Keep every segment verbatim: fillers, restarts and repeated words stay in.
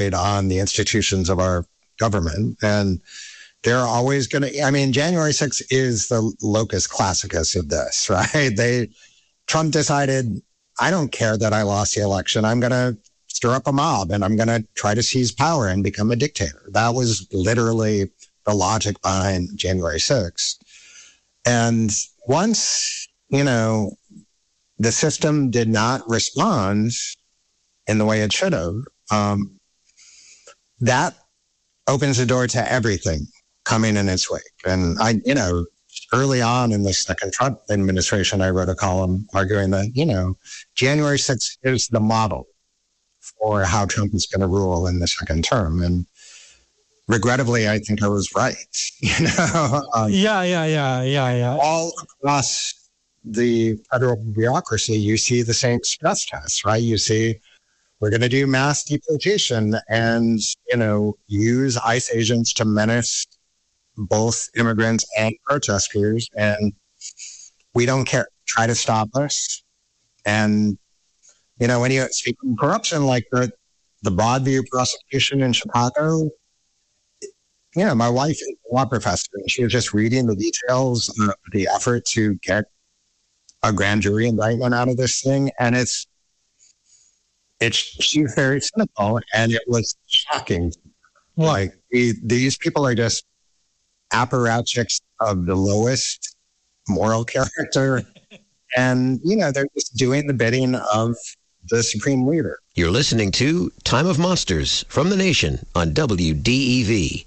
on the institutions of our government. And they're always going to, I mean, January sixth is the locus classicus of this, right? They, Trump decided, I don't care that I lost the election. I'm going to stir up a mob and I'm going to try to seize power and become a dictator. That was literally the logic behind January sixth. And once, you know, the system did not respond in the way it should have, um, that opens the door to everything coming in its wake. And I, you know, early on in the second Trump administration, I wrote a column arguing that, you know, January sixth is the model for how Trump is going to rule in the second term. And regrettably, I think I was right. You know, um, yeah, yeah, yeah, yeah, yeah. All across the federal bureaucracy, you see the same stress tests, right? You see, we're going to do mass deportation and, you know, use ICE agents to menace both immigrants and protesters. And we don't care. Try to stop us. And, you know, when you speak of corruption, like the, the Broadview prosecution in Chicago, you know, my wife is a law professor, and she was just reading the details of the effort to get a grand jury indictment out of this thing. And it's, it's, she's very cynical, and it was shocking. Well, like, the, these people are just apparatchiks of the lowest moral character. And, you know, they're just doing the bidding of the supreme leader. You're listening to Time of Monsters from The Nation on W D E V.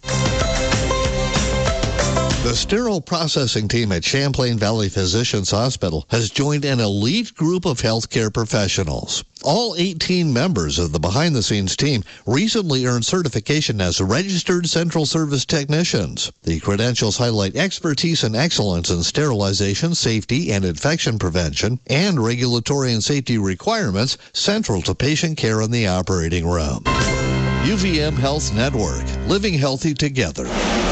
The sterile processing team at Champlain Valley Physicians Hospital has joined an elite group of healthcare professionals. All eighteen members of the behind-the-scenes team recently earned certification as registered central service technicians. The credentials highlight expertise and excellence in sterilization, safety, and infection prevention, and regulatory and safety requirements central to patient care in the operating room. U V M Health Network, living healthy together.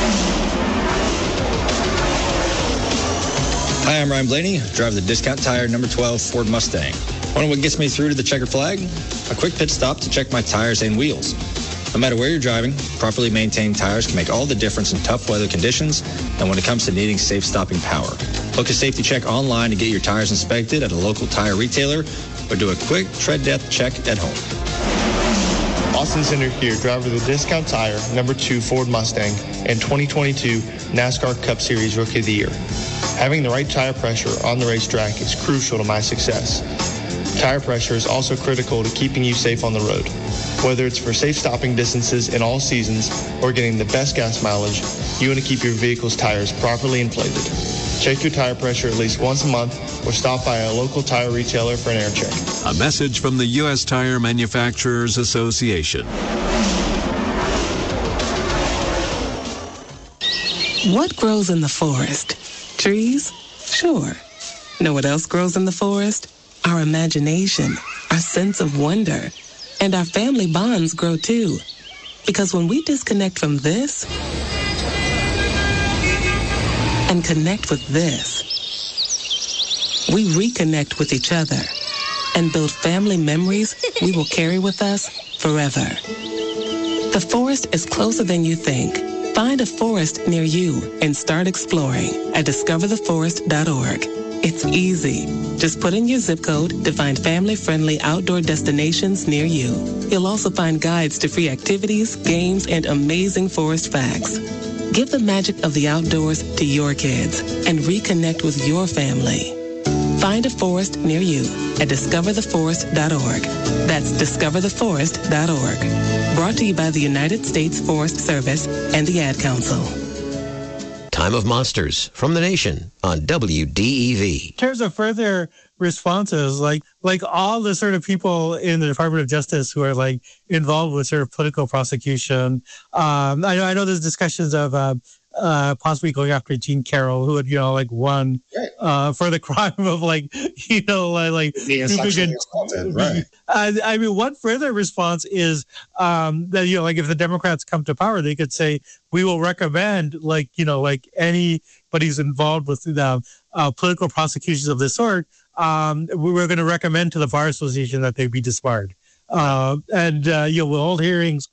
Hi, I'm Ryan Blaney, driver of the Discount Tire number twelve Ford Mustang. Want to know what gets me through to the checker flag? A quick pit stop to check my tires and wheels. No matter where you're driving, properly maintained tires can make all the difference in tough weather conditions and when it comes to needing safe stopping power. Book a safety check online to get your tires inspected at a local tire retailer or do a quick tread depth check at home. Austin Center here, driver of the Discount Tire number two Ford Mustang and twenty twenty-two NASCAR Cup Series Rookie of the Year. Having the right tire pressure on the racetrack is crucial to my success. Tire pressure is also critical to keeping you safe on the road. Whether it's for safe stopping distances in all seasons or getting the best gas mileage, you want to keep your vehicle's tires properly inflated. Check your tire pressure at least once a month or stop by a local tire retailer for an air check. A message from the U S Tire Manufacturers Association. What grows in the forest? Trees? Sure. Know what else grows in the forest? Our imagination, our sense of wonder, and our family bonds grow too. Because when we disconnect from this and connect with this, we reconnect with each other and build family memories we will carry with us forever. The forest is closer than you think. Find a forest near you and start exploring at discover the forest dot org. It's easy. Just put in your zip code to find family-friendly outdoor destinations near you. You'll also find guides to free activities, games, and amazing forest facts. Give the magic of the outdoors to your kids and reconnect with your family. Find a forest near you at discover the forest dot org. That's discover the forest dot org. Brought to you by the United States Forest Service and the Ad Council. Time of Monsters from The Nation on W D E V. In terms of further responses, like like all the sort of people in the Department of Justice who are like involved with sort of political prosecution, um, I know I know there's discussions of uh, uh, possibly going after Jean Carroll, who had, you know, like won uh, for the crime of like, you know, like, like being sexually assaulted, right? Uh, I mean, one further response is um, that, you know, like if the Democrats come to power, they could say, we will recommend, like, you know, like anybody's involved with uh, uh, political prosecutions of this sort, um, we were going to recommend to the Bar Association that they be disbarred. Uh, and, uh, you know, we'll hold hearings